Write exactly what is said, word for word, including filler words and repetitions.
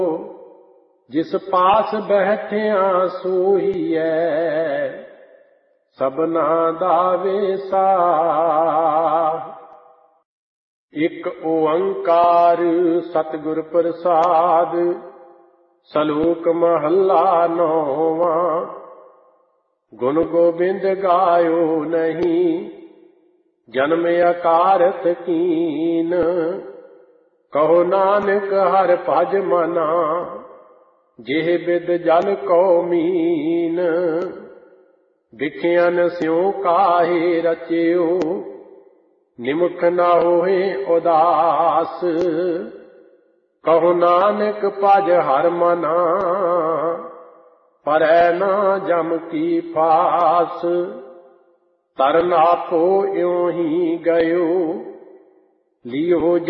जिस पास बैठिया सोईऐ सबना दा वेसाह। एक ओंकार सतगुर प्रसाद सलोक महला नौवा। गुण गोबिंद गायो नहीं जन्म अकारत कीन। कहो नानक हर भज मना जेह बिद जल को मीन। बिखियन स्यों काहे रचियो निमुख न होए उदास। कहो नानक भज हर मना परै न जम की फास। तरन आपो इਉਂ ही गयो लियो